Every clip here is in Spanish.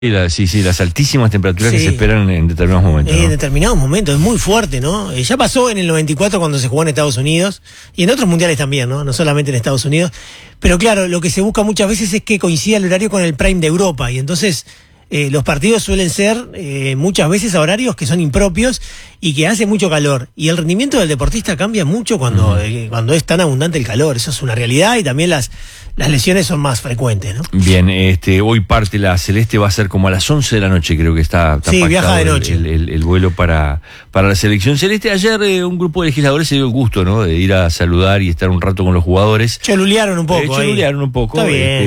Sí, las altísimas temperaturas que se esperan en determinados momentos, ¿no? En determinados momentos, es muy fuerte, ¿no? Ya pasó en el 94 cuando se jugó en Estados Unidos y en otros mundiales también, ¿no? No solamente en Estados Unidos. Pero claro, lo que se busca muchas veces es que coincida el horario con el prime de Europa y entonces los partidos suelen ser muchas veces a horarios que son impropios y que hace mucho calor. Y el rendimiento del deportista cambia mucho cuando es tan abundante el calor. Eso es una realidad y también las lesiones son más frecuentes, ¿no? Bien, hoy parte la Celeste, va a ser como a las 11 de la noche, creo que está sí, viaja de noche. El vuelo para la selección celeste. Ayer un grupo de legisladores se dio el gusto, ¿no?, de ir a saludar y estar un rato con los jugadores. Cholulearon un poco. Cholulearon un poco. Está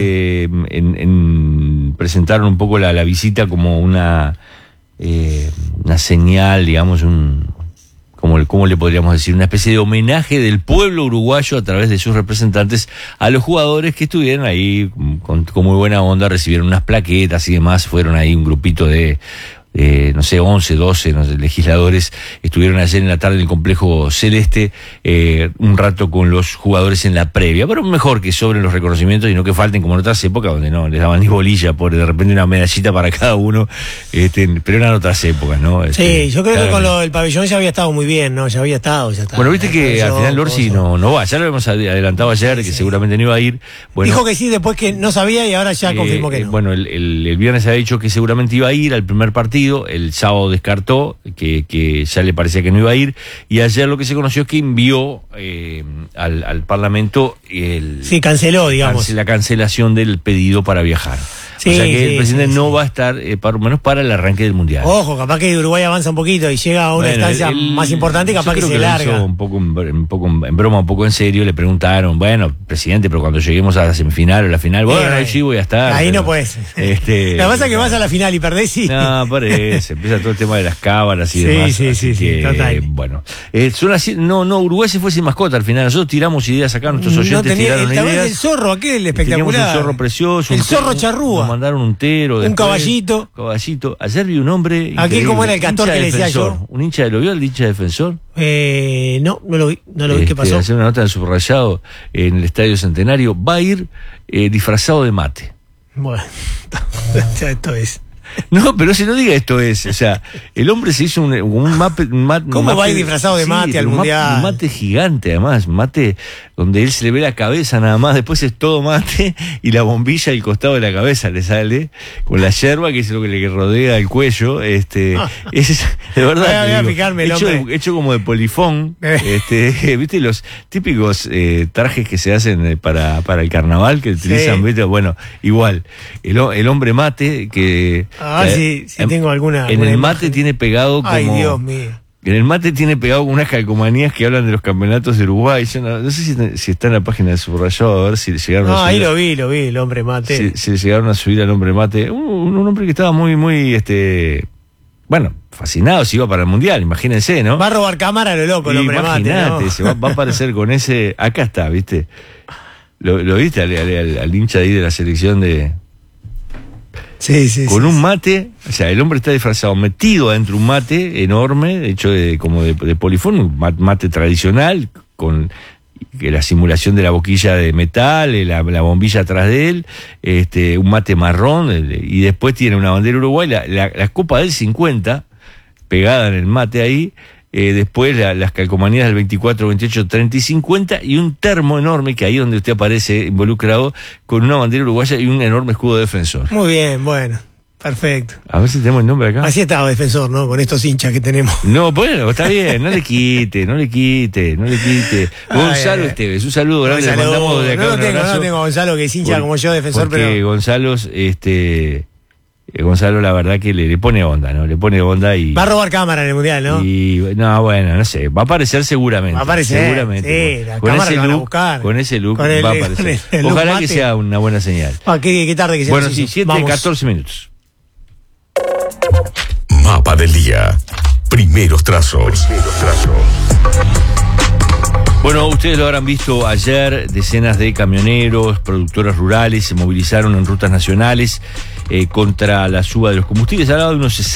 bien. Presentaron un poco la visita como una señal, digamos, ¿cómo le podríamos decir? Una especie de homenaje del pueblo uruguayo a través de sus representantes a los jugadores que estuvieron ahí con muy buena onda, recibieron unas plaquetas y demás. Fueron ahí un grupito de 11, 12 legisladores, estuvieron ayer en la tarde en el complejo Celeste, un rato con los jugadores en la previa, pero mejor que sobren los reconocimientos y no que falten como en otras épocas donde no les daban ni bolilla por de repente una medallita para cada uno, pero eran otras épocas, ¿no? Sí, yo creo que con el pabellón ya había estado muy bien, ¿no? Ya estaba. Bueno, viste que al final Lorsi no va, ya lo habíamos adelantado ayer, que seguramente no iba a ir. Bueno, dijo que sí, después que no sabía y ahora ya confirmó que no. Bueno, el viernes ha dicho que seguramente iba a ir al primer partido. El sábado descartó que ya le parecía que no iba a ir, y ayer lo que se conoció es que envió al Parlamento canceló, digamos, la cancelación del pedido para viajar. Sí, o sea que el presidente no va a estar, por lo menos para el arranque del Mundial. Ojo, capaz que Uruguay avanza un poquito y llega a una instancia más importante y capaz que se larga. Un poco en broma, un poco en serio, le preguntaron, bueno, presidente, pero cuando lleguemos a la semifinal o la final, ahí sí voy a estar. Ahí pero, no puedes. Lo que pasa es que vas a la final y perdés y... No, parece, empieza todo el tema de las cámaras y demás. Sí, total. Bueno, Uruguay se fue sin mascota al final. Nosotros tiramos ideas acá, nuestros oyentes tiraron ideas. El zorro, aquel espectacular. Un zorro precioso. El zorro charrúa. Mandaron un tero. Un caballito. Ayer vi un hombre. Aquí como era el cantor que le decía yo. Un hincha, ¿lo vio el hincha defensor? No lo vi. ¿Qué pasó? Hacer una nota en subrayado en el Estadio Centenario. Va a ir disfrazado de mate. Bueno, esto es. No, pero si no diga esto es, o sea, el hombre se hizo un mate. ¿Cómo va a ir disfrazado de mate al Mundial? Un mate gigante, además, mate donde él se le ve la cabeza nada más, después es todo mate y la bombilla al costado de la cabeza le sale, con la yerba, que es lo que le rodea el cuello, es de verdad. Voy a fijarme, hecho como de polifón, viste los típicos trajes que se hacen para el carnaval que utilizan, ¿viste? Bueno, igual, el hombre mate que... sí, tengo alguna. En el mate tiene pegado como... Ay, Dios mío. En el mate tiene pegado unas calcomanías que hablan de los campeonatos de Uruguay. Yo no sé si está en la página de Subrayado, a ver si le llegaron a subir. Ahí lo vi, el hombre mate. Si le llegaron a subir al hombre mate. Un hombre que estaba muy, fascinado, si iba para el Mundial, imagínense, ¿no? Va a robar cámara lo loco el hombre mate, ¿no? Imagínate, se va a aparecer con ese... Acá está, ¿viste? ¿Lo viste al hincha ahí de la selección de... Sí. Con un mate, o sea, el hombre está disfrazado, metido adentro un mate enorme, hecho como de polifón, un mate tradicional, con la simulación de la boquilla de metal, la bombilla atrás de él, un mate marrón, y después tiene una bandera Uruguay, la copa del 50, pegada en el mate ahí, después las calcomanías del 24, 28, 30 y 50, y un termo enorme, que ahí donde usted aparece involucrado, con una bandera uruguaya y un enorme escudo defensor. Muy bien, bueno, perfecto. A ver si tenemos el nombre acá. Así estaba Defensor, ¿no? Con estos hinchas que tenemos. No, bueno, está bien, no le quite. Gonzalo Esteves, un saludo grande, le mandamos de acá. No tengo a Gonzalo, que es hincha como yo, Defensor, pero... Gonzalo, la verdad que le pone onda, ¿no? Le pone onda y... Va a robar cámara en el Mundial, ¿no? No sé. Va a aparecer seguramente. Seguramente. Sí, la cámara lo van a buscar. Con ese look va a aparecer. Ojalá que sea una buena señal. Qué tarde que sea. Bueno, sí, 7:14 minutos. Mapa del día. Primeros trazos. Bueno, ustedes lo habrán visto ayer, decenas de camioneros, productores rurales se movilizaron en rutas nacionales contra la suba de los combustibles. Hablaba de unos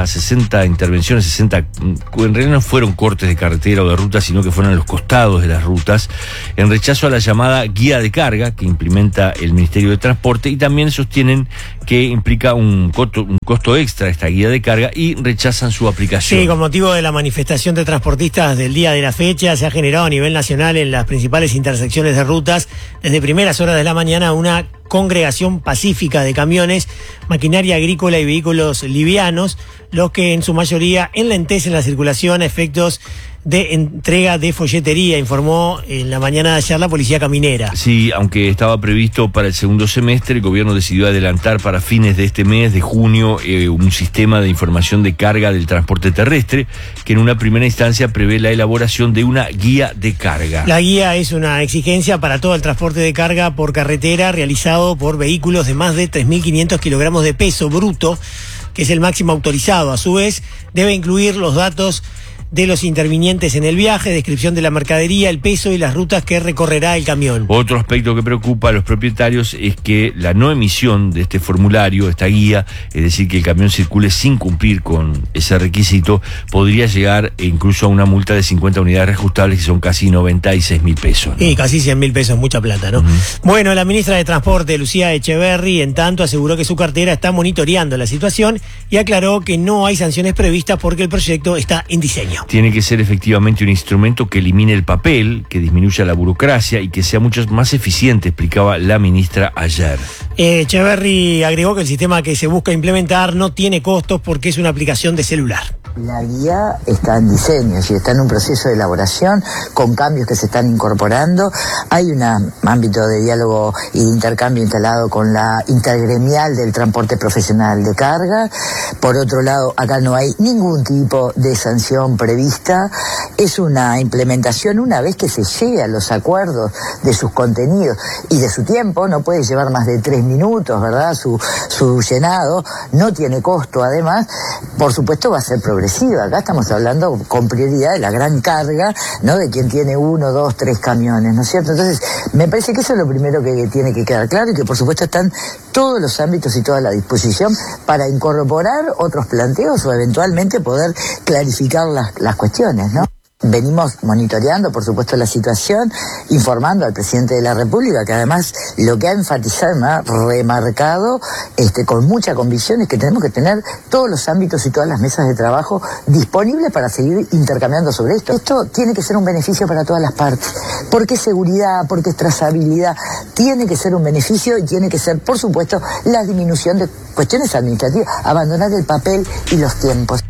60 intervenciones, 60, en realidad no fueron cortes de carretera o de ruta, sino que fueron a los costados de las rutas, en rechazo a la llamada guía de carga que implementa el Ministerio de Transporte, y también sostienen que implica un costo extra esta guía de carga y rechazan su aplicación. Sí, con motivo de la manifestación de transportistas del día de la fecha, se ha generado a nivel nacional en las principales intersecciones de rutas desde primeras horas de la mañana una congregación pacífica de camiones, maquinaria agrícola y vehículos livianos, los que en su mayoría enlentecen la circulación a efectos de entrega de folletería, informó en la mañana de ayer la Policía Caminera. Sí, aunque estaba previsto para el segundo semestre, el gobierno decidió adelantar para fines de este mes de junio un sistema de información de carga del transporte terrestre, que en una primera instancia prevé la elaboración de una guía de carga. La guía es una exigencia para todo el transporte de carga por carretera realizado por vehículos de más de 3.500 kilogramos de peso bruto, que es el máximo autorizado. A su vez, debe incluir los datos de los intervinientes en el viaje, descripción de la mercadería, el peso y las rutas que recorrerá el camión. Otro aspecto que preocupa a los propietarios es que la no emisión de este formulario, esta guía, es decir, que el camión circule sin cumplir con ese requisito, podría llegar incluso a una multa de 50 unidades reajustables, que son casi 96.000 pesos, ¿no? Y casi 100.000 pesos, mucha plata, ¿no? Bueno, la ministra de Transporte, Lucía Echeverri, en tanto aseguró que su cartera está monitoreando la situación y aclaró que no hay sanciones previstas porque el proyecto está en diseño. Tiene que ser efectivamente un instrumento que elimine el papel, que disminuya la burocracia y que sea mucho más eficiente, explicaba la ministra ayer. Echeverri agregó que el sistema que se busca implementar no tiene costos porque es una aplicación de celular. La guía está en diseño, y está en un proceso de elaboración con cambios que se están incorporando. Hay un ámbito de diálogo y de intercambio instalado con la intergremial del transporte profesional de carga. Por otro lado, acá no hay ningún tipo de sanción prevista. Es una implementación una vez que se llegue a los acuerdos de sus contenidos y de su tiempo. No puede llevar más de 3 minutos, ¿verdad? Su llenado no tiene costo. Además, por supuesto, va a ser progresivo. Acá estamos hablando con prioridad de la gran carga, ¿no? De quien tiene 1, 2, 3 camiones, ¿no es cierto? Entonces, me parece que eso es lo primero que tiene que quedar claro, y que por supuesto están todos los ámbitos y toda la disposición para incorporar otros planteos o eventualmente poder clarificar las cuestiones, ¿no? Venimos monitoreando, por supuesto, la situación, informando al presidente de la República, que además lo que ha enfatizado, ha remarcado con mucha convicción, es que tenemos que tener todos los ámbitos y todas las mesas de trabajo disponibles para seguir intercambiando sobre esto. Esto tiene que ser un beneficio para todas las partes, porque es seguridad, porque es trazabilidad, tiene que ser un beneficio y tiene que ser, por supuesto, la disminución de cuestiones administrativas, abandonar el papel y los tiempos.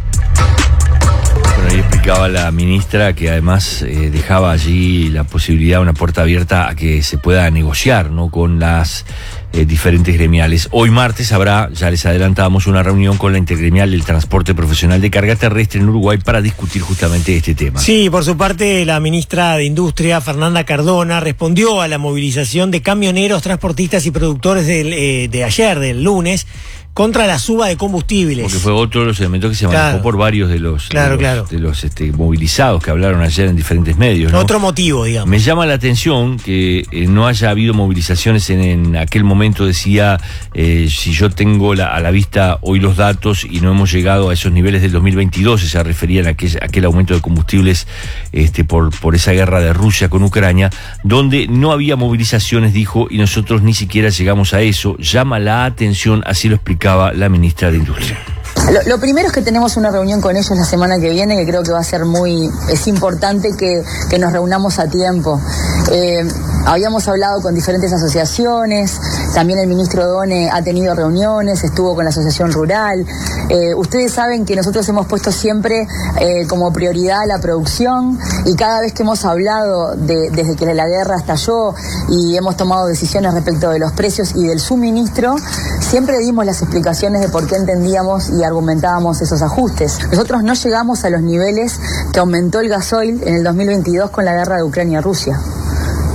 Ahí explicaba la ministra que además dejaba allí la posibilidad, una puerta abierta a que se pueda negociar, ¿no?, con las diferentes gremiales. Hoy martes habrá, ya les adelantábamos, una reunión con la intergremial del transporte profesional de carga terrestre en Uruguay para discutir justamente este tema. Sí, por su parte, la ministra de Industria, Fernanda Cardona, respondió a la movilización de camioneros, transportistas y productores de ayer, del lunes, contra la suba de combustibles. Porque fue otro de los elementos que se manejó por varios de los movilizados que hablaron ayer en diferentes medios, ¿no? Otro motivo, digamos. Me llama la atención que no haya habido movilizaciones en aquel momento. Decía, si yo tengo a la vista hoy los datos y no hemos llegado a esos niveles del 2022, se referían a aquel aumento de combustibles por esa guerra de Rusia con Ucrania, donde no había movilizaciones, dijo, y nosotros ni siquiera llegamos a eso. Llama la atención, así lo explicaba la ministra de Industria. Lo primero es que tenemos una reunión con ellos la semana que viene, que creo que va a ser es importante que nos reunamos a tiempo. Habíamos hablado con diferentes asociaciones, también el ministro Done ha tenido reuniones, estuvo con la asociación rural. Ustedes saben que nosotros hemos puesto siempre como prioridad la producción, y cada vez que hemos hablado desde que la guerra estalló y hemos tomado decisiones respecto de los precios y del suministro, siempre dimos las explicaciones de por qué entendíamos y argumentábamos esos ajustes. Nosotros no llegamos a los niveles que aumentó el gasoil en el 2022 con la guerra de Ucrania-Rusia.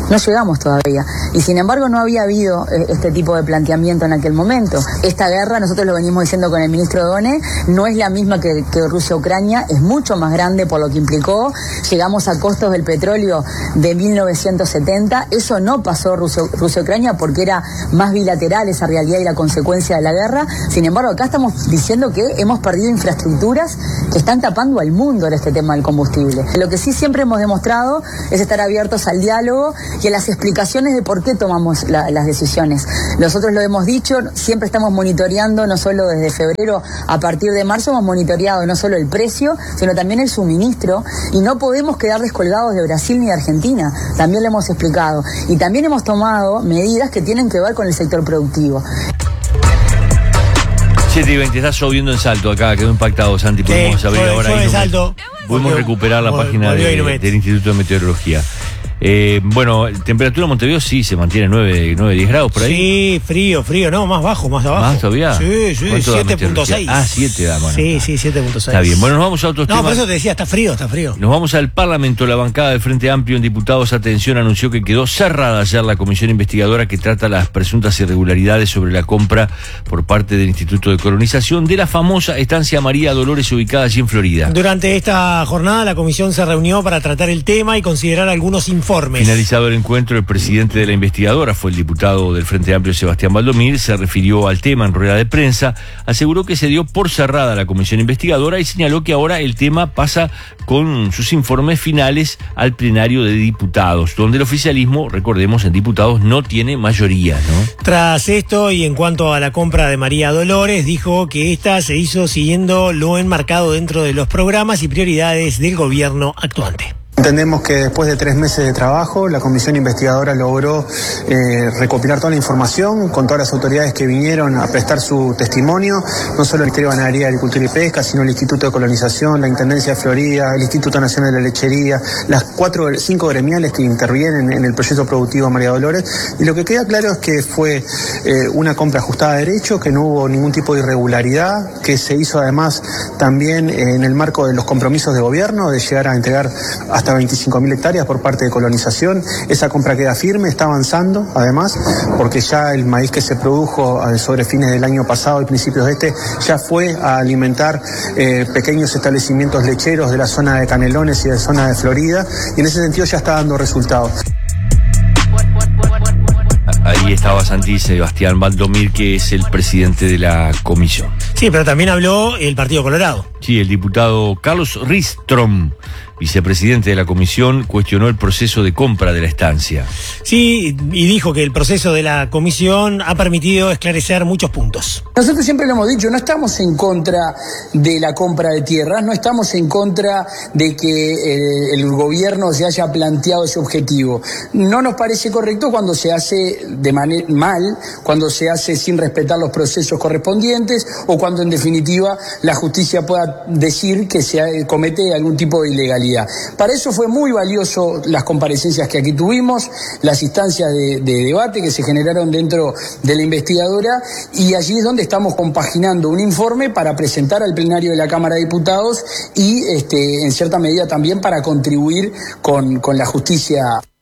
No llegamos todavía. Y sin embargo no había habido este tipo de planteamiento en aquel momento. Esta guerra, nosotros lo venimos diciendo con el ministro Done, no es la misma que Rusia-Ucrania, es mucho más grande por lo que implicó. Llegamos a costos del petróleo de 1970. Eso no pasó Rusia-Ucrania porque era más bilateral esa realidad y la consecuencia de la guerra. Sin embargo, acá estamos diciendo que hemos perdido infraestructuras que están tapando al mundo en este tema del combustible. Lo que sí siempre hemos demostrado es estar abiertos al diálogo y a las explicaciones de por qué tomamos las decisiones. Nosotros lo hemos dicho, siempre estamos monitoreando, no solo desde febrero, a partir de marzo hemos monitoreado no solo el precio, sino también el suministro, y no podemos quedar descolgados de Brasil ni de Argentina, también lo hemos explicado. Y también hemos tomado medidas que tienen que ver con el sector productivo. 7:20, está lloviendo en Salto acá, quedó impactado, Santi, podemos abrir ahora en Salto. Podemos recuperar la página del Instituto de Meteorología. Bueno, temperatura en Montevideo sí se mantiene 9-10 grados por ahí. Sí, frío, no, más abajo. ¿Más todavía? Sí, 7.6. Ah, 7 da, bueno. Sí, 7.6. Está bien, bueno, nos vamos a otros temas. No, por eso te decía, está frío. Nos vamos al Parlamento. La bancada del Frente Amplio en Diputados, atención, anunció que quedó cerrada ayer la comisión investigadora que trata las presuntas irregularidades sobre la compra por parte del Instituto de Colonización de la famosa estancia María Dolores ubicada allí en Florida. Durante esta jornada la comisión se reunió para tratar el tema y considerar algunos informes. Finalizado el encuentro, el presidente de la investigadora fue el diputado del Frente Amplio, Sebastián Valdomir, se refirió al tema en rueda de prensa, aseguró que se dio por cerrada la comisión investigadora y señaló que ahora el tema pasa con sus informes finales al plenario de diputados, donde el oficialismo, recordemos, en diputados no tiene mayoría, ¿no? Tras esto y en cuanto a la compra de María Dolores, dijo que esta se hizo siguiendo lo enmarcado dentro de los programas y prioridades del gobierno actuante. Entendemos que después de 3 meses de trabajo, la comisión investigadora logró recopilar toda la información con todas las autoridades que vinieron a prestar su testimonio, no solo el Ministerio de Ganadería, Agricultura y Pesca, sino el Instituto de Colonización, la Intendencia de Florida, el Instituto Nacional de la Lechería, las 5 gremiales que intervienen en el proyecto productivo María Dolores. Y lo que queda claro es que fue una compra ajustada a derecho, que no hubo ningún tipo de irregularidad, que se hizo además también en el marco de los compromisos de gobierno de llegar a entregar hasta 25.000 hectáreas por parte de Colonización. Esa compra queda firme, está avanzando además, porque ya el maíz que se produjo sobre fines del año pasado y principios de este ya fue a alimentar pequeños establecimientos lecheros de la zona de Canelones y de la zona de Florida, y en ese sentido ya está dando resultados. Ahí estaba Santi Sebastián Valdomir, que es el presidente de la comisión. Sí, pero también habló el Partido Colorado. Sí, el diputado Carlos Ristrom, vicepresidente de la comisión, cuestionó el proceso de compra de la estancia. Sí, y dijo que el proceso de la comisión ha permitido esclarecer muchos puntos. Nosotros siempre lo hemos dicho, no estamos en contra de la compra de tierras, no estamos en contra de que el gobierno se haya planteado ese objetivo. No nos parece correcto cuando se hace de manera mal, cuando se hace sin respetar los procesos correspondientes o cuando en definitiva la justicia pueda decir que se comete algún tipo de ilegalidad. Para eso fue muy valioso las comparecencias que aquí tuvimos, las instancias de debate que se generaron dentro de la investigadora, y allí es donde estamos compaginando un informe para presentar al plenario de la Cámara de Diputados y en cierta medida también para contribuir con la justicia.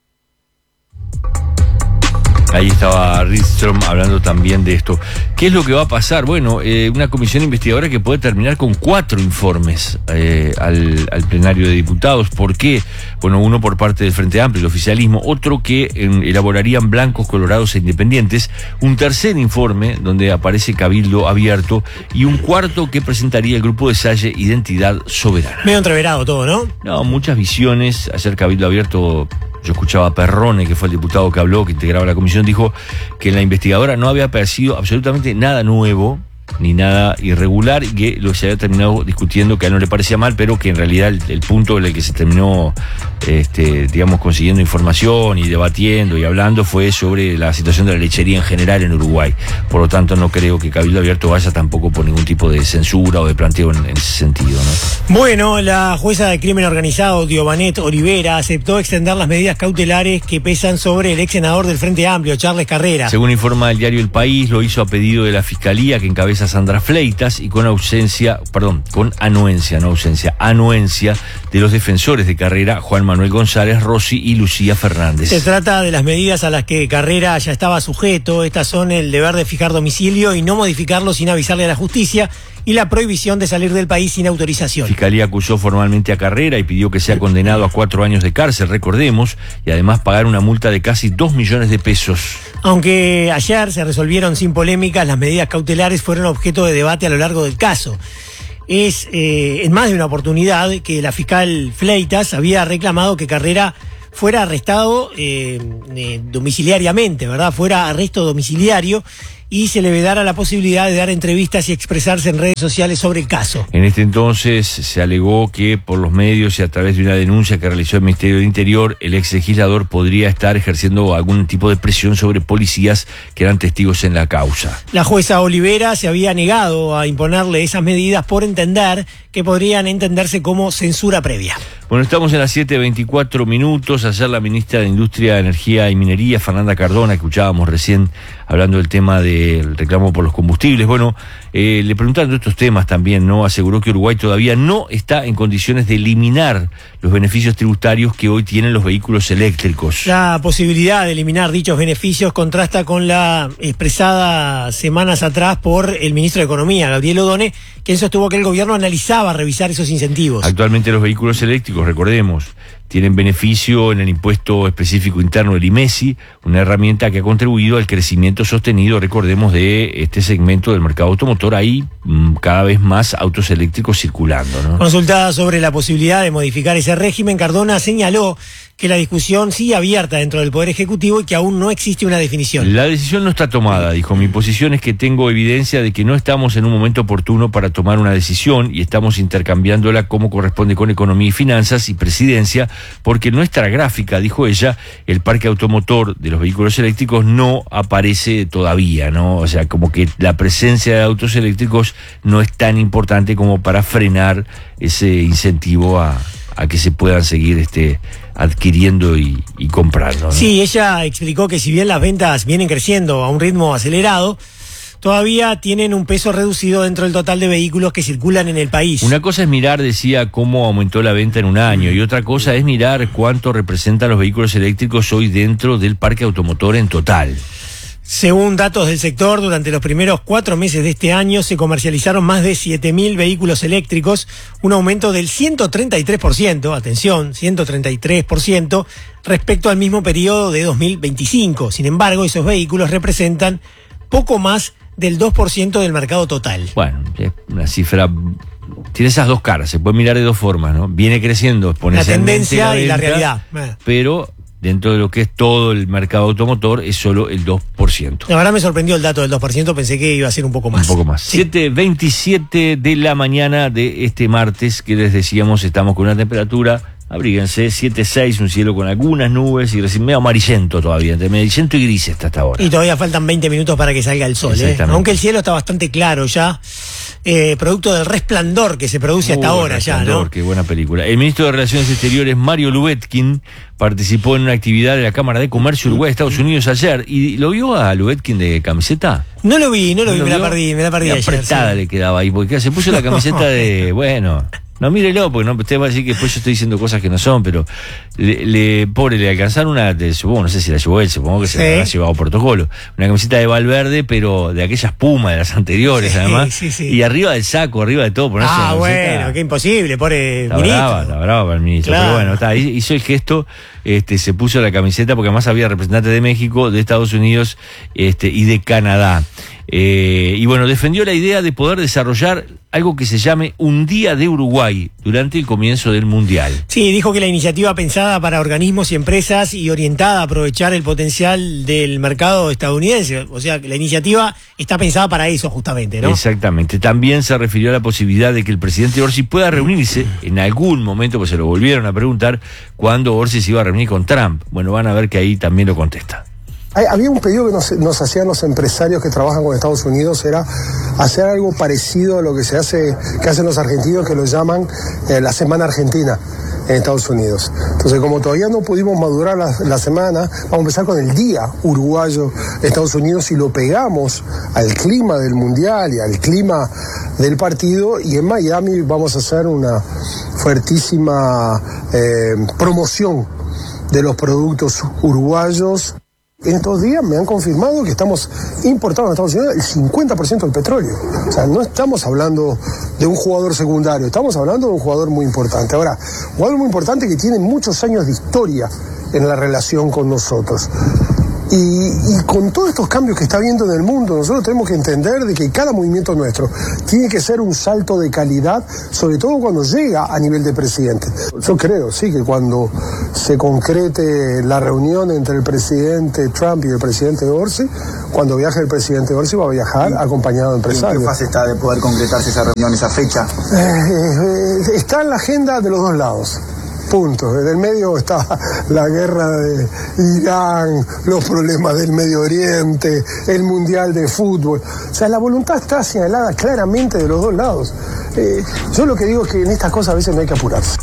Ahí estaba Ristrom hablando también de esto. ¿Qué es lo que va a pasar? Bueno, una comisión investigadora que puede terminar con 4 informes al plenario de diputados. ¿Por qué? Bueno, uno por parte del Frente Amplio, el oficialismo, otro que elaborarían blancos, colorados e independientes, un tercer informe donde aparece Cabildo Abierto y un cuarto que presentaría el grupo de Salle, Identidad Soberana. Medio entreverado todo, ¿no? No, muchas visiones. Ayer Cabildo Abierto, yo escuchaba a Perrone, que fue el diputado que habló, que integraba la comisión, dijo que en la investigadora no había aparecido absolutamente nada nuevo ni nada irregular, y que lo que se había terminado discutiendo, que a él no le parecía mal, pero que en realidad el punto en el que se terminó digamos, consiguiendo información y debatiendo y hablando fue sobre la situación de la lechería en general en Uruguay. Por lo tanto, no creo que Cabildo Abierto vaya tampoco por ningún tipo de censura o de planteo en ese sentido, ¿no? Bueno, la jueza de crimen organizado, Diovanet Olivera, aceptó extender las medidas cautelares que pesan sobre el ex senador del Frente Amplio, Charles Carrera. Según informa el diario El País, lo hizo a pedido de la Fiscalía, que encabeza Sandra Fleitas, y con anuencia de los defensores de Carrera, Juan Manuel González, Rossi y Lucía Fernández. Se trata de las medidas a las que Carrera ya estaba sujeto. Estas son el deber de fijar domicilio y no modificarlo sin avisarle a la justicia, y la prohibición de salir del país sin autorización. Fiscalía acusó formalmente a Carrera y pidió que sea condenado a 4 años de cárcel, recordemos, y además pagar una multa de casi 2 millones de pesos. Aunque ayer se resolvieron sin polémicas, las medidas cautelares fueron objeto de debate a lo largo del caso. Es en más de una oportunidad que la fiscal Fleitas había reclamado que Carrera fuera arrestado domiciliariamente, ¿verdad? Fuera arresto domiciliario, y se le vedara la posibilidad de dar entrevistas y expresarse en redes sociales sobre el caso. En este entonces se alegó que por los medios y a través de una denuncia que realizó el Ministerio del Interior, el ex legislador podría estar ejerciendo algún tipo de presión sobre policías que eran testigos en la causa. La jueza Olivera se había negado a imponerle esas medidas por entender que podrían entenderse como censura previa. Bueno, estamos en las 7:24 minutos. Ayer la ministra de Industria, Energía y Minería, Fernanda Cardona, escuchábamos recién hablando del tema del reclamo por los combustibles. Bueno, le preguntaron de estos temas también, ¿no? Aseguró que Uruguay todavía no está en condiciones de eliminar los beneficios tributarios que hoy tienen los vehículos eléctricos. La posibilidad de eliminar dichos beneficios contrasta con la expresada semanas atrás por el ministro de Economía, Gabriel Odone, quien sostuvo que el gobierno analizaba revisar esos incentivos. Actualmente los vehículos eléctricos, recordemos, tienen beneficio en el impuesto específico interno del IMESI, una herramienta que ha contribuido al crecimiento sostenido, recordemos, de este segmento del mercado automotor. Hay cada vez más autos eléctricos circulando, ¿no? Consultada sobre la posibilidad de modificar ese régimen, Cardona señaló que la discusión sigue abierta dentro del Poder Ejecutivo y que aún no existe una definición. La decisión no está tomada, dijo. Mi posición es que tengo evidencia de que no estamos en un momento oportuno para tomar una decisión y estamos intercambiándola como corresponde con Economía y Finanzas y Presidencia, porque en nuestra gráfica, dijo ella, el parque automotor de los vehículos eléctricos no aparece todavía, ¿no? O sea, como que la presencia de autos eléctricos no es tan importante como para frenar ese incentivo a que se puedan seguir adquiriendo y comprando, ¿no? Sí, ella explicó que si bien las ventas vienen creciendo a un ritmo acelerado, todavía tienen un peso reducido dentro del total de vehículos que circulan en el país. Una cosa es mirar, decía, cómo aumentó la venta en un año, y otra cosa es mirar cuánto representan los vehículos eléctricos hoy dentro del parque automotor en total. Según datos del sector, durante los primeros 4 meses de este año se comercializaron más de 7.000 vehículos eléctricos, un aumento del 133%, atención, 133% respecto al mismo periodo de 2025. Sin embargo, esos vehículos representan poco más del 2% del mercado total. Bueno, es una cifra, tiene esas dos caras, se puede mirar de dos formas, ¿no? Viene creciendo exponencialmente la tendencia la venta, y la realidad. Pero dentro de lo que es todo el mercado automotor es solo el 2%. La verdad me sorprendió el dato del 2%, pensé que iba a ser un poco más. Un poco más. Sí. 7:27 de la mañana de este martes, que les decíamos, estamos con una temperatura, abríguense, 7:06, un cielo con algunas nubes y recién medio amarillento todavía, entre amarillento y gris hasta ahora. Y todavía faltan 20 minutos para que salga el sol, aunque el cielo está bastante claro ya, producto del resplandor que se produce hasta ahora ya, ¿no? Qué buena película. El ministro de Relaciones Exteriores, Mario Lubetkin, participó en una actividad de la Cámara de Comercio Uruguay Estados Unidos ayer. ¿Y lo vio a Lubetkin de camiseta? No lo vi, me la perdí ayer. Apretada sí. Le quedaba ahí, porque se puso la camiseta de, bueno... No, mírelo, porque no, usted va a decir que después yo estoy diciendo cosas que no son, pero pobre, le alcanzaron una, supongo, no sé si la llevó él, supongo que se la habrá llevado protocolo, una camiseta de Valverde, pero de aquella espuma de las anteriores, además, y arriba del saco, arriba de todo, ponerse la camiseta. Bueno, qué imposible, pobre está ministro. Está brava para el ministro, claro. Pero bueno, hizo el gesto, se puso la camiseta, porque además había representantes de México, de Estados Unidos, y de Canadá. Y bueno, defendió la idea de poder desarrollar algo que se llame un Día de Uruguay durante el comienzo del Mundial. Sí, dijo que la iniciativa pensada para organismos y empresas y orientada a aprovechar el potencial del mercado estadounidense. O sea, que la iniciativa está pensada para eso justamente, ¿no? Exactamente. También se refirió a la posibilidad de que el presidente Orsi pueda reunirse en algún momento, pues se lo volvieron a preguntar, cuándo Orsi se iba a reunir con Trump. Bueno, van a ver que ahí también lo contesta. Había un pedido que nos hacían los empresarios que trabajan con Estados Unidos, era hacer algo parecido a lo que hacen los argentinos, que lo llaman la Semana Argentina en Estados Unidos. Entonces, como todavía no pudimos madurar la semana, vamos a empezar con el Día Uruguayo de Estados Unidos y lo pegamos al clima del Mundial y al clima del partido, y en Miami vamos a hacer una fuertísima promoción de los productos uruguayos. En estos días me han confirmado que estamos importando a Estados Unidos el 50% del petróleo. O sea, no estamos hablando de un jugador secundario, estamos hablando de un jugador muy importante. Ahora, un jugador muy importante que tiene muchos años de historia en la relación con nosotros. Y con todos estos cambios que está habiendo en el mundo, nosotros tenemos que entender de que cada movimiento nuestro tiene que ser un salto de calidad, sobre todo cuando llega a nivel de presidente. Yo creo, sí, que cuando se concrete la reunión entre el presidente Trump y el presidente Orsi, cuando viaje el presidente Orsi va a viajar acompañado de empresarios. ¿En qué fase está de poder concretarse esa reunión, esa fecha? Está en la agenda de los dos lados. Punto. En el medio está la guerra de Irán, los problemas del Medio Oriente, el Mundial de Fútbol. O sea, la voluntad está señalada claramente de los dos lados. Yo lo que digo es que en estas cosas a veces no hay que apurarse.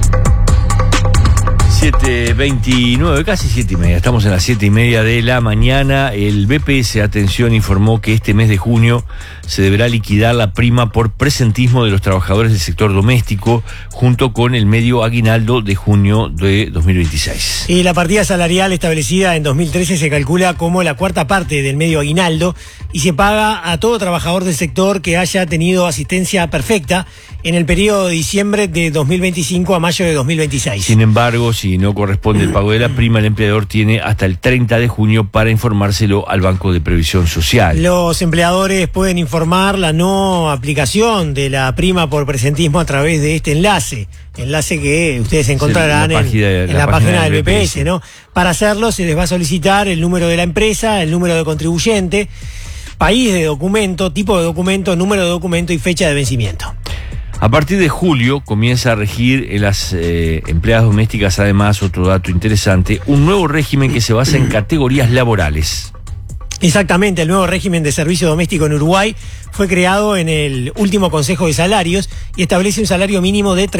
7:29, casi 7:30. Estamos en las 7:30 de la mañana. El BPS, atención, informó que este mes de junio se deberá liquidar la prima por presentismo de los trabajadores del sector doméstico, junto con el medio aguinaldo de junio de 2026. Y la partida salarial establecida en 2013 se calcula como la cuarta parte del medio aguinaldo y se paga a todo trabajador del sector que haya tenido asistencia perfecta en el periodo de diciembre de 2025 a mayo de 2026. Sin embargo, si no corresponde el pago de la prima, el empleador tiene hasta el 30 de junio para informárselo al Banco de Previsión Social. Los empleadores pueden informar la no aplicación de la prima por presentismo a través de este enlace que ustedes encontrarán en la página del BPS, ¿no? Para hacerlo se les va a solicitar el número de la empresa, el número de contribuyente, país de documento, tipo de documento, número de documento y fecha de vencimiento. A partir de julio comienza a regir en las empleadas domésticas, además, otro dato interesante, un nuevo régimen que se basa en categorías laborales. Exactamente, el nuevo régimen de servicio doméstico en Uruguay fue creado en el último Consejo de Salarios y establece un salario mínimo de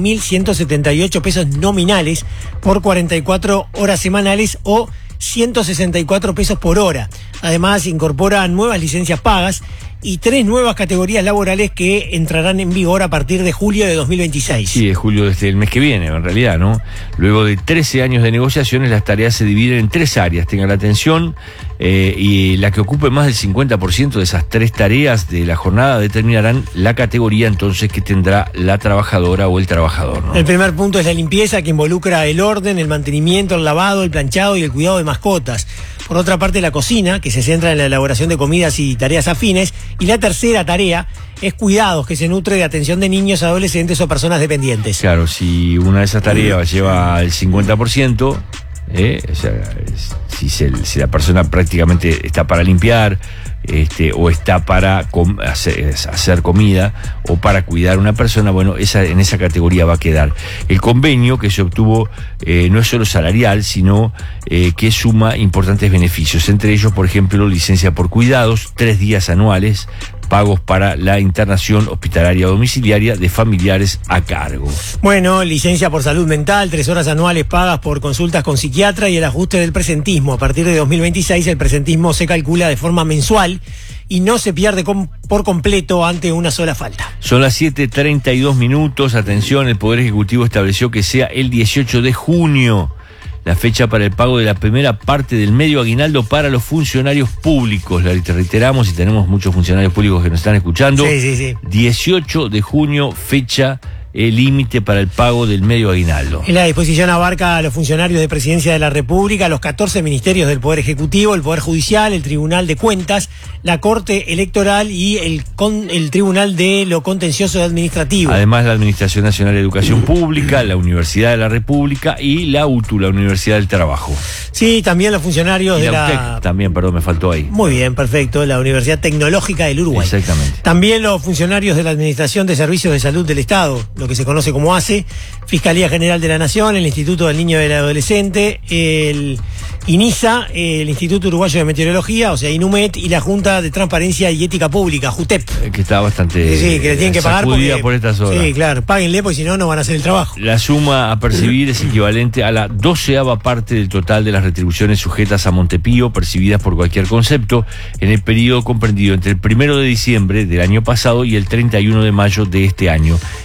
31.178 pesos nominales por 44 horas semanales o 164 pesos por hora. Además, incorpora nuevas licencias pagas y 3 nuevas categorías laborales que entrarán en vigor a partir de julio de 2026. Sí, de julio desde el mes que viene, en realidad, ¿no? Luego de 13 años de negociaciones, las tareas se dividen en 3 áreas. Tengan la atención, y la que ocupe más del 50% de esas 3 tareas de la jornada determinarán la categoría entonces que tendrá la trabajadora o el trabajador, ¿no? El primer punto es la limpieza, que involucra el orden, el mantenimiento, el lavado, el planchado y el cuidado de mascotas. Por otra parte, la cocina, que se centra en la elaboración de comidas y tareas afines. Y la tercera tarea es cuidados, que se nutre de atención de niños, adolescentes o personas dependientes. Claro, si una de esas tareas lleva el 50%, o sea, si la persona prácticamente está para limpiar, o está para hacer comida o para cuidar a una persona, bueno, en esa categoría va a quedar. El convenio que se obtuvo no es solo salarial, sino que suma importantes beneficios, entre ellos, por ejemplo, licencia por cuidados, 3 días anuales, pagos para la internación hospitalaria domiciliaria de familiares a cargo. Bueno, licencia por salud mental, 3 horas anuales pagas por consultas con psiquiatra y el ajuste del presentismo. A partir de 2026 el presentismo se calcula de forma mensual y no se pierde por completo ante una sola falta. Son las 7:32. Atención, el Poder Ejecutivo estableció que sea el 18 de junio la fecha para el pago de la primera parte del medio aguinaldo para los funcionarios públicos. La reiteramos, y tenemos muchos funcionarios públicos que nos están escuchando. Sí. 18 de junio, fecha límite para el pago del medio aguinaldo. La disposición abarca a los funcionarios de Presidencia de la República, los 14 ministerios del Poder Ejecutivo, el Poder Judicial, el Tribunal de Cuentas, la Corte Electoral y el Tribunal de lo Contencioso Administrativo. Además, la Administración Nacional de Educación Pública, la Universidad de la República y la UTU, la Universidad del Trabajo. Sí, también los funcionarios de la UTEC, también, perdón, me faltó ahí. Muy bien, perfecto, la Universidad Tecnológica del Uruguay. Exactamente. También los funcionarios de la Administración de Servicios de Salud del Estado, lo que se conoce como ACE, Fiscalía General de la Nación, el Instituto del Niño y del Adolescente, el INISA, el Instituto Uruguayo de Meteorología, o sea, INUMET, y la Junta de Transparencia y Ética Pública, JUTEP. Que está bastante sí, que le tienen que pagar por estas horas. Sí, claro, páguenle, porque si no, no van a hacer el trabajo. La suma a percibir es equivalente a la 12ª parte del total de las retribuciones sujetas a Montepío, percibidas por cualquier concepto, en el periodo comprendido entre el 1 de diciembre del año pasado y el 31 de mayo de este año, indica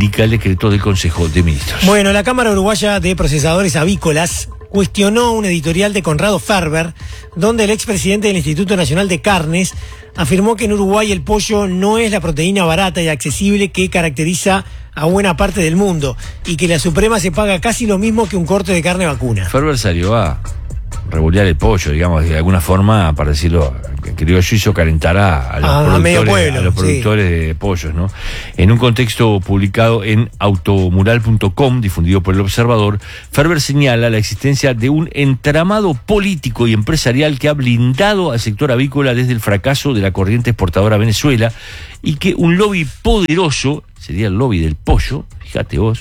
indica el decreto del Consejo de Ministros. Bueno, la Cámara Uruguaya de Procesadores Avícolas cuestionó un editorial de Conrado Ferber, donde el expresidente del Instituto Nacional de Carnes afirmó que en Uruguay el pollo no es la proteína barata y accesible que caracteriza a buena parte del mundo, y que la Suprema se paga casi lo mismo que un corte de carne vacuna. Ferber salió a revolear el pollo, digamos, de alguna forma, para decirlo, creo yo, hizo calentar a los medio pueblo, a los productores de pollos, ¿no? En un contexto publicado en automural.com, difundido por El Observador, Ferber señala la existencia de un entramado político y empresarial que ha blindado al sector avícola desde el fracaso de la corriente exportadora a Venezuela, y que un lobby poderoso, sería el lobby del pollo, fíjate vos,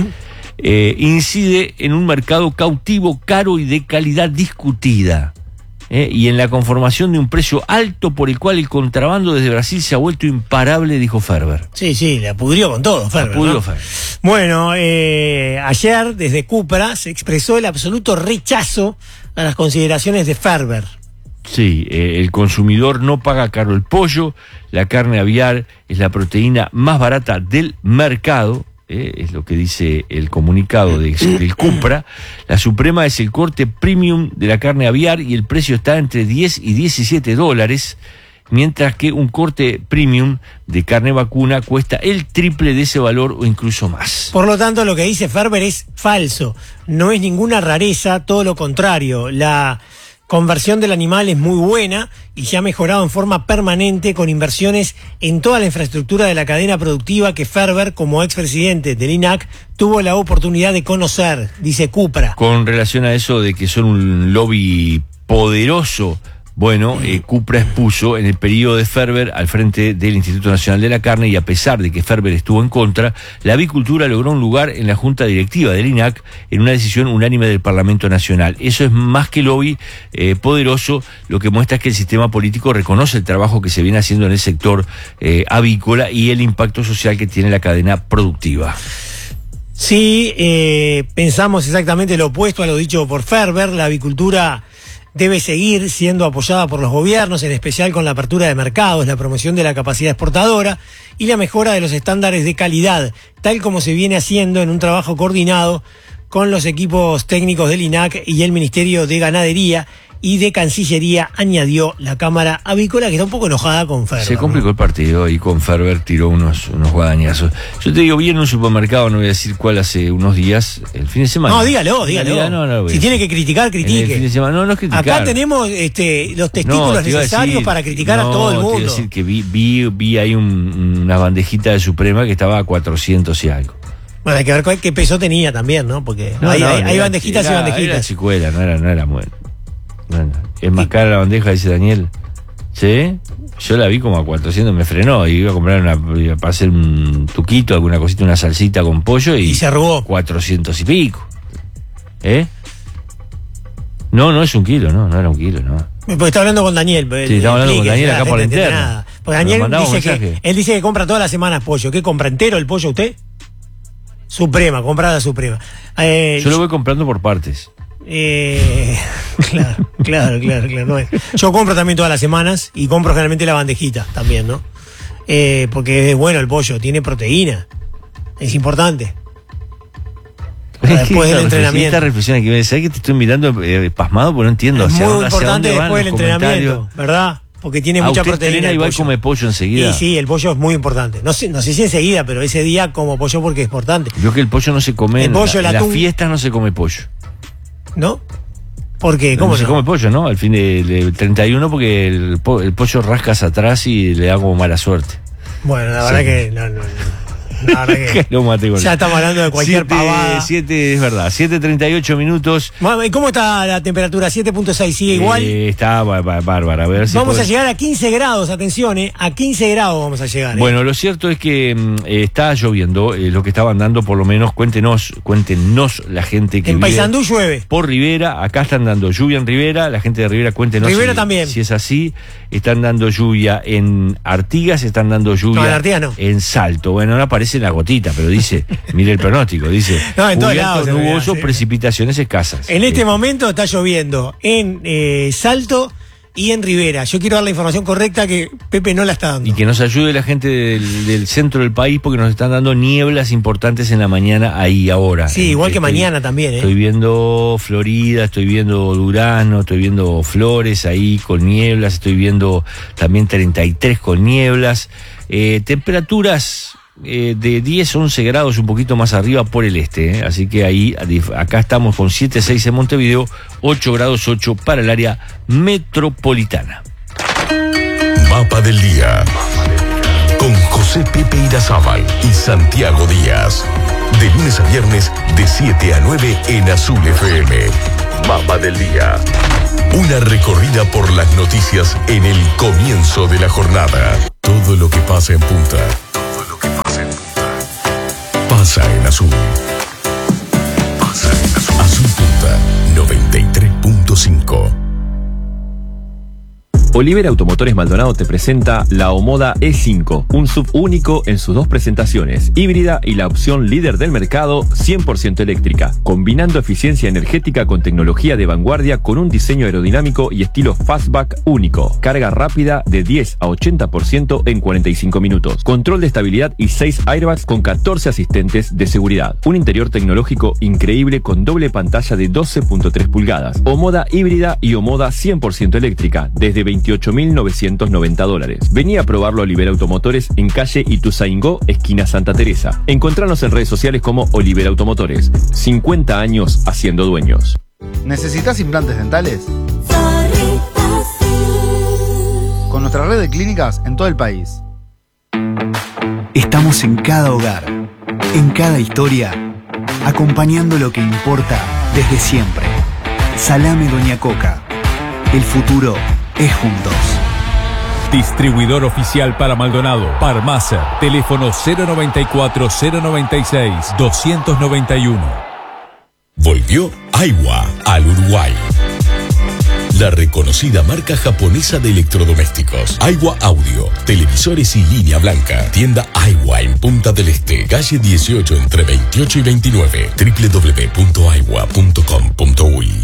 incide en un mercado cautivo, caro y de calidad discutida, y en la conformación de un precio alto por el cual el contrabando desde Brasil se ha vuelto imparable, dijo Ferber. Sí, la pudrió con todo, Ferber. La pudrió, ¿no? Ferber. Bueno, ayer desde Cupra se expresó el absoluto rechazo a las consideraciones de Ferber. Sí, el consumidor no paga caro el pollo, la carne aviar es la proteína más barata del mercado, es lo que dice el comunicado del Cupra. La Suprema es el corte premium de la carne aviar y el precio está entre 10 y 17 dólares, mientras que un corte premium de carne vacuna cuesta el triple de ese valor o incluso más. Por lo tanto, lo que dice Ferber es falso, no es ninguna rareza, todo lo contrario. La conversión del animal es muy buena y se ha mejorado en forma permanente con inversiones en toda la infraestructura de la cadena productiva que Ferber, como expresidente del INAC, tuvo la oportunidad de conocer, dice Cupra. Con relación a eso de que son un lobby poderoso, bueno, Cupra expuso en el periodo de Ferber al frente del Instituto Nacional de la Carne, y a pesar de que Ferber estuvo en contra, la avicultura logró un lugar en la Junta Directiva del INAC en una decisión unánime del Parlamento Nacional. Eso es más que lobby poderoso, lo que muestra es que el sistema político reconoce el trabajo que se viene haciendo en el sector avícola y el impacto social que tiene la cadena productiva. Sí, pensamos exactamente lo opuesto a lo dicho por Ferber. La avicultura debe seguir siendo apoyada por los gobiernos, en especial con la apertura de mercados, la promoción de la capacidad exportadora y la mejora de los estándares de calidad, tal como se viene haciendo en un trabajo coordinado con los equipos técnicos del INAC y el Ministerio de Ganadería y de Cancillería, añadió la Cámara Avícola, que está un poco enojada con Ferber. Se complicó el partido y con Ferber tiró unos guadañazos. Yo te digo, vi en un supermercado, no voy a decir cuál, hace unos días, el fin de semana. No, dígalo. No, si tiene que criticar, critique. El fin de semana, no es criticar. Acá tenemos los testículos necesarios para criticar a todo el mundo. Quiero decir que vi ahí una bandejita de Suprema que estaba a 400 y algo. Bueno, hay que ver qué peso tenía también, ¿no? Porque hay bandejitas y bandejitas. Era chicuela, no era bueno. Es más cara la bandeja, dice Daniel. ¿Sí? Yo la vi como a 400, me frenó. Y iba a comprar para hacer un tuquito, alguna cosita, una salsita con pollo. Y se arrugó. 400 y pico. No es un kilo, no era un kilo, no. Porque está hablando con Daniel. Sí, estamos hablando con Daniel acá por la interna. Nada. Porque Daniel dice que compra todas las semanas pollo. ¿Qué compra entero el pollo usted? Suprema, comprada Suprema. Yo lo voy comprando por partes. Claro. No es. Yo compro también todas las semanas y compro generalmente la bandejita también, ¿no? Porque es bueno el pollo, tiene proteína, es importante. Después del entrenamiento. Esta reflexión que ¿sabes que te estoy mirando pasmado porque no entiendo? Es muy importante después del entrenamiento, ¿verdad? Porque tiene mucha proteína. Igual come pollo enseguida. Sí, el pollo es muy importante. No sé si enseguida, pero ese día como pollo porque es importante. Yo que el pollo no se come, en las fiestas no se come pollo. ¿No? ¿Por qué? ¿Cómo no? Se come pollo, ¿no? Al fin del 31 porque el pollo rascas atrás y le da como mala suerte. Bueno, la verdad que no. La verdad que lo maté con ya estamos hablando de cualquier pavada. 7, es verdad, 7:38 minutos. ¿Cómo está la temperatura? 7.6, ¿sigue igual? Está bárbara. A ver si vamos a llegar a 15 grados, atención, a 15 grados vamos a llegar. Bueno, lo cierto es que está lloviendo, lo que estaban dando, por lo menos, cuéntenos la gente que en vive Paysandú llueve. Por Rivera, acá están dando lluvia en Rivera, la gente de Rivera, cuéntenos Rivera también. Si es así. Están dando lluvia en Artigas, están dando lluvia en Salto. Bueno, no aparece la gotita, pero dice, mire el pronóstico, dice, en todos lados, nuboso, precipitaciones escasas. En este momento está lloviendo en Salto y en Rivera. Yo quiero dar la información correcta que Pepe no la está dando. Y que nos ayude la gente del centro del país porque nos están dando nieblas importantes en la mañana ahí ahora. Sí, igual que mañana también. Estoy viendo Florida, estoy viendo Durazno, estoy viendo Flores ahí con nieblas, estoy viendo también 33 con nieblas. Temperaturas de 10, 11 grados un poquito más arriba por el este, así que ahí, acá estamos con 7, 6 en Montevideo, 8 grados 8 para el área metropolitana. Mapa del día con José Pepe Irazábal y Santiago Díaz, de lunes a viernes de 7 a 9 en Azul FM. Mapa del día, una recorrida por las noticias en el comienzo de la jornada. Todo lo que pasa en Punta pasa en Azul. Pasa en Azul. Azul Punta 93.5. Olivera Automotores Maldonado te presenta la Omoda E5, un SUV único en sus dos presentaciones, híbrida y la opción líder del mercado, 100% eléctrica, combinando eficiencia energética con tecnología de vanguardia con un diseño aerodinámico y estilo fastback único, carga rápida de 10 a 80% en 45 minutos, control de estabilidad y 6 airbags con 14 asistentes de seguridad, un interior tecnológico increíble con doble pantalla de 12.3 pulgadas, Omoda híbrida y Omoda 100% eléctrica, desde $28.990. Vení a probarlo a Olivera Automotores en calle Ituzaingó, esquina Santa Teresa. Encontranos en redes sociales como Olivera Automotores. 50 años haciendo dueños. ¿Necesitas implantes dentales? Con nuestra red de clínicas en todo el país. Estamos en cada hogar, en cada historia, acompañando lo que importa desde siempre. Salame Doña Coca. El futuro es juntos. Distribuidor oficial para Maldonado, Parmacer, teléfono 094-096-291. Volvió Aiwa al Uruguay. La reconocida marca japonesa de electrodomésticos. Aiwa Audio, televisores y línea blanca. Tienda Aiwa en Punta del Este, calle 18 entre 28 y 29. www.aiwa.com.uy.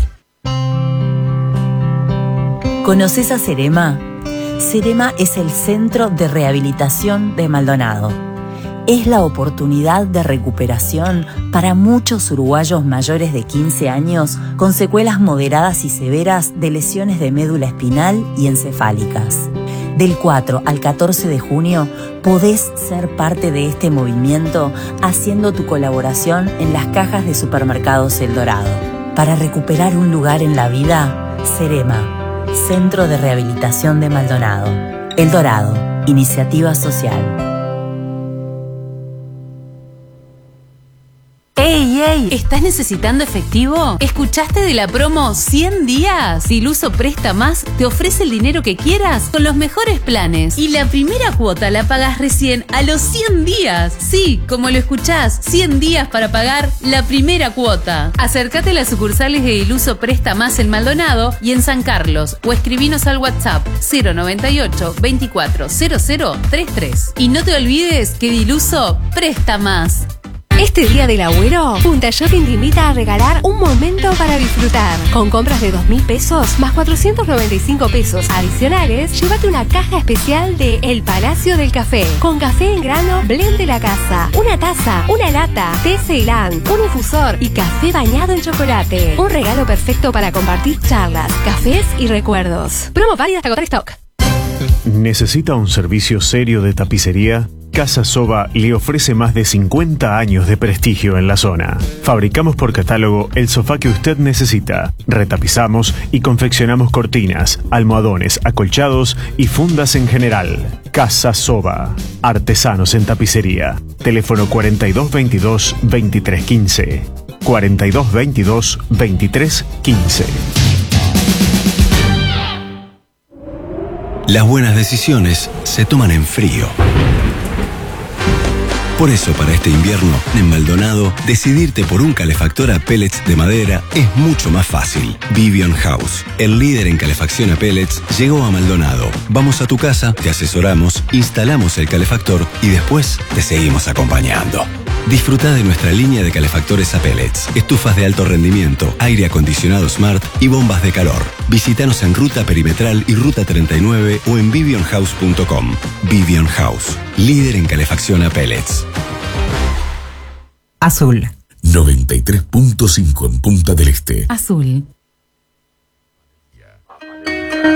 ¿Conoces a Cerema? Cerema es el Centro de Rehabilitación de Maldonado. Es la oportunidad de recuperación para muchos uruguayos mayores de 15 años con secuelas moderadas y severas de lesiones de médula espinal y encefálicas. Del 4 al 14 de junio podés ser parte de este movimiento haciendo tu colaboración en las cajas de supermercados El Dorado. Para recuperar un lugar en la vida, Cerema, Centro de Rehabilitación de Maldonado. El Dorado, iniciativa social. ¡Ey! ¿Estás necesitando efectivo? ¿Escuchaste de la promo 100 días? Diluso Presta Más te ofrece el dinero que quieras con los mejores planes. Y la primera cuota la pagas recién a los 100 días. Sí, como lo escuchás, 100 días para pagar la primera cuota. Acércate a las sucursales de Diluso Presta Más en Maldonado y en San Carlos o escribinos al WhatsApp 098 24 0033. Y no te olvides que Diluso presta más. Este día del Agüero, Punta Shopping te invita a regalar un momento para disfrutar. Con compras de 2.000 pesos más 495 pesos adicionales, llévate una caja especial de El Palacio del Café, con café en grano blend de la casa, una taza, una lata, té Ceilán, un infusor y café bañado en chocolate. Un regalo perfecto para compartir charlas, cafés y recuerdos. Promo válida hasta agotar stock. ¿Necesita un servicio serio de tapicería? Casa Soba le ofrece más de 50 años de prestigio en la zona. Fabricamos por catálogo el sofá que usted necesita. Retapizamos y confeccionamos cortinas, almohadones, acolchados y fundas en general. Casa Soba. Artesanos en tapicería. Teléfono 4222-2315. 4222-2315. Las buenas decisiones se toman en frío. Por eso, para este invierno, en Maldonado, decidirte por un calefactor a pellets de madera es mucho más fácil. Vivian House, el líder en calefacción a pellets, llegó a Maldonado. Vamos a tu casa, te asesoramos, instalamos el calefactor y después te seguimos acompañando. Disfruta de nuestra línea de calefactores a pellets, estufas de alto rendimiento, aire acondicionado Smart y bombas de calor. Visítanos en Ruta Perimetral y Ruta 39 o en vivionhouse.com. Vivion House, líder en calefacción a pellets. Azul. 93.5 en Punta del Este. Azul.